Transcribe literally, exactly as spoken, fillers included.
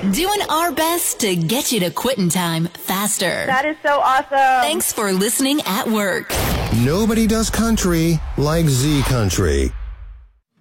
Doing our best to get you to quitting time faster. That is so awesome. Thanks for listening at work. Nobody does country like Z Country.